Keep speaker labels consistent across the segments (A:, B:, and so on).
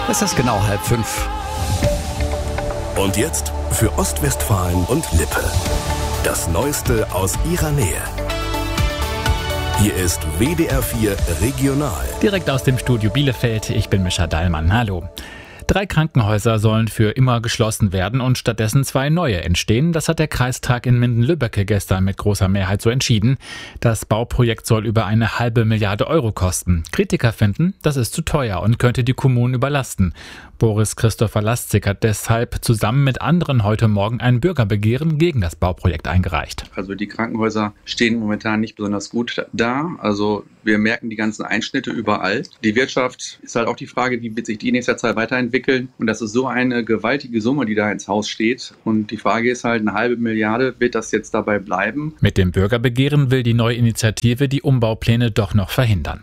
A: Es ist genau 4:30.
B: Und jetzt für Ostwestfalen und Lippe. Das Neueste aus ihrer Nähe. Hier ist WDR 4 Regional.
C: Direkt aus dem Studio Bielefeld, ich bin Mischa Dallmann. Hallo. 3 Krankenhäuser sollen für immer geschlossen werden und stattdessen 2 neue entstehen. Das hat der Kreistag in Minden-Lübbecke gestern mit großer Mehrheit so entschieden. Das Bauprojekt soll über 1,5 Milliarde Euro kosten. Kritiker finden, das ist zu teuer und könnte die Kommunen überlasten. Boris Christopher Lastzig hat deshalb zusammen mit anderen heute Morgen ein Bürgerbegehren gegen das Bauprojekt eingereicht.
D: Also die Krankenhäuser stehen momentan nicht besonders gut da. Also wir merken die ganzen Einschnitte überall. Die Wirtschaft ist halt auch die Frage, wie wird sich die in nächster Zeit weiterentwickeln. Und das ist so eine gewaltige Summe, die da ins Haus steht. Und die Frage ist halt, 1,5 Milliarde, wird das jetzt dabei bleiben?
C: Mit dem Bürgerbegehren will die neue Initiative die Umbaupläne doch noch verhindern.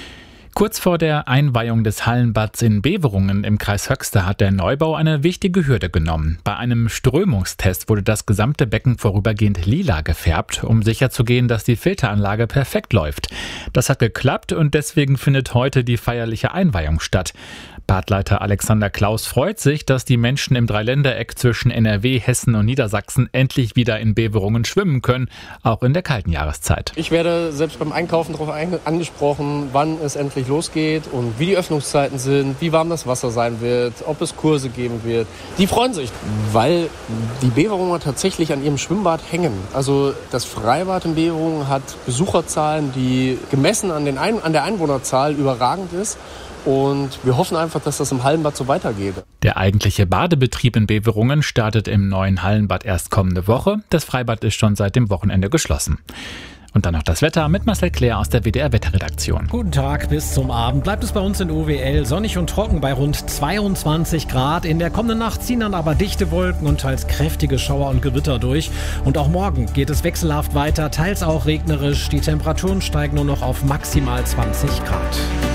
C: Kurz vor der Einweihung des Hallenbads in Beverungen im Kreis Höxter hat der Neubau eine wichtige Hürde genommen. Bei einem Strömungstest wurde das gesamte Becken vorübergehend lila gefärbt, um sicherzugehen, dass die Filteranlage perfekt läuft. Das hat geklappt und deswegen findet heute die feierliche Einweihung statt. Badleiter Alexander Klaus freut sich, dass die Menschen im Dreiländereck zwischen NRW, Hessen und Niedersachsen endlich wieder in Beverungen schwimmen können, auch in der kalten Jahreszeit.
E: Ich werde selbst beim Einkaufen darauf angesprochen, wann es endlich losgeht und wie die Öffnungszeiten sind, wie warm das Wasser sein wird, ob es Kurse geben wird. Die freuen sich, weil die Beverunger tatsächlich an ihrem Schwimmbad hängen. Also das Freibad in Beverungen hat Besucherzahlen, die gemessen an der Einwohnerzahl überragend ist. Und wir hoffen einfach, dass das im Hallenbad so weitergeht.
C: Der eigentliche Badebetrieb in Beverungen startet im neuen Hallenbad erst kommende Woche. Das Freibad ist schon seit dem Wochenende geschlossen. Und dann noch das Wetter mit Marcel Claire aus der WDR-Wetterredaktion.
F: Guten Tag, bis zum Abend bleibt es bei uns in OWL sonnig und trocken bei rund 22 Grad. In der kommenden Nacht ziehen dann aber dichte Wolken und teils kräftige Schauer und Gewitter durch. Und auch morgen geht es wechselhaft weiter, teils auch regnerisch. Die Temperaturen steigen nur noch auf maximal 20 Grad.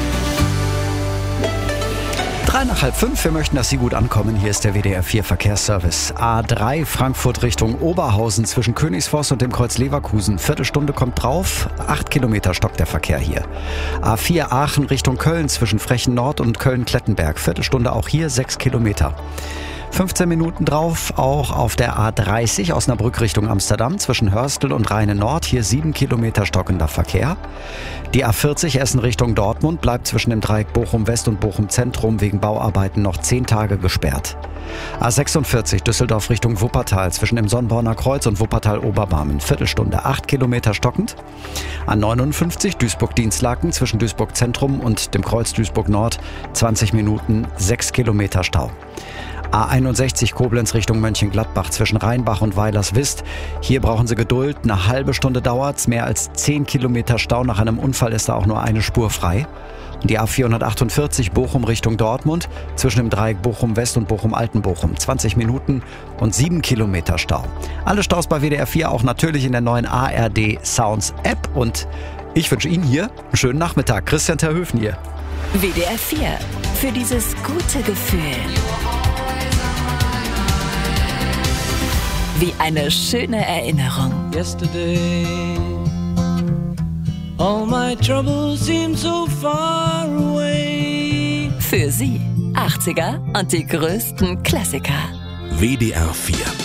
A: 4:45. Wir möchten, dass Sie gut ankommen. Hier ist der WDR 4 Verkehrsservice. A3 Frankfurt Richtung Oberhausen zwischen Königsforst und dem Kreuz Leverkusen. Viertelstunde kommt drauf. 8 Kilometer stockt der Verkehr hier. A4 Aachen Richtung Köln zwischen Frechen Nord und Köln-Klettenberg. Viertelstunde auch hier 6 Kilometer. 15 Minuten drauf, auch auf der A30 Osnabrück Richtung Amsterdam zwischen Hörstel und Rheine Nord. Hier 7 Kilometer stockender Verkehr. Die A40 Essen Richtung Dortmund bleibt zwischen dem Dreieck Bochum West und Bochum Zentrum wegen Bauarbeiten noch 10 Tage gesperrt. A46 Düsseldorf Richtung Wuppertal zwischen dem Sonnborner Kreuz und Wuppertal-Oberbarmen. Viertelstunde 8 Kilometer stockend. A59 Duisburg-Dienstlaken zwischen Duisburg Zentrum und dem Kreuz Duisburg Nord 20 Minuten 6 Kilometer Stau. A61 Koblenz Richtung Mönchengladbach zwischen Rheinbach und Weilerswist. Hier brauchen Sie Geduld. Eine halbe Stunde dauert's. Mehr als 10 Kilometer Stau. Nach einem Unfall ist da auch nur eine Spur frei. Und die A448 Bochum Richtung Dortmund zwischen dem Dreieck Bochum West und Bochum Altenbochum. 20 Minuten und 7 Kilometer Stau. Alle Staus bei WDR 4 auch natürlich in der neuen ARD Sounds App. Und ich wünsche Ihnen hier einen schönen Nachmittag. Christian Terhöfen hier.
G: WDR 4 für dieses gute Gefühl. Wie eine schöne Erinnerung.
H: Yesterday, all my troubles seem so far away.
G: Für Sie 80er und die größten Klassiker.
B: WDR 4